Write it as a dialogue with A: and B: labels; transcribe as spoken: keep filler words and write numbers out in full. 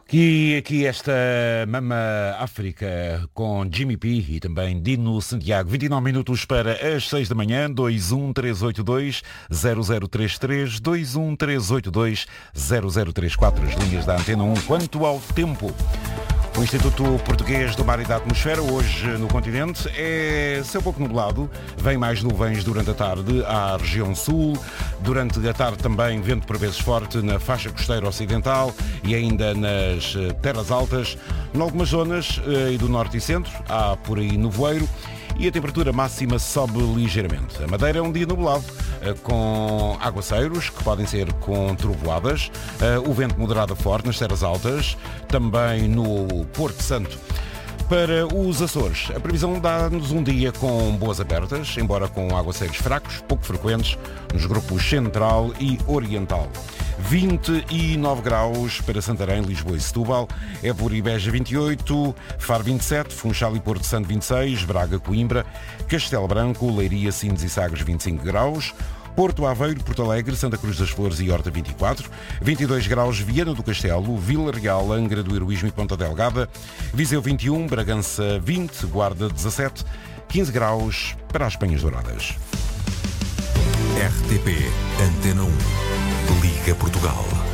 A: E aqui esta Mama África com Jimmy P e também Dino Santiago. vinte e nove minutos para as seis da manhã. dois um três oito dois zero zero três três, dois um três oito dois zero zero três quatro, as linhas da Antena um. Quanto ao tempo, o Instituto Português do Mar e da Atmosfera, hoje no continente, é céu pouco nublado, vem mais nuvens durante a tarde à região sul, durante a tarde também vento por vezes forte na faixa costeira ocidental e ainda nas terras altas. Em algumas zonas e do norte e centro há por aí nevoeiro e a temperatura máxima sobe ligeiramente. A Madeira é um dia nublado, com aguaceiros, que podem ser com trovoadas, o vento moderado a forte nas terras altas, também no Porto Santo. Para os Açores, a previsão dá-nos um dia com boas abertas, embora com aguaceiros fracos, pouco frequentes, nos grupos central e oriental. vinte e nove graus para Santarém, Lisboa e Setúbal, Évora e Beja vinte e oito, Faro vinte e sete, Funchal e Porto Santo vinte e seis, Braga, Coimbra, Castelo Branco, Leiria, Sines e Sagres vinte e cinco graus, Porto Aveiro, Porto Alegre, Santa Cruz das Flores e Horta vinte e quatro, vinte e dois graus Viana do Castelo, Vila Real, Angra do Heroísmo e Ponta Delgada, Viseu vinte e um, Bragança vinte, Guarda dezassete, quinze graus para as Penhas Douradas.
B: R T P Antena um. Liga Portugal.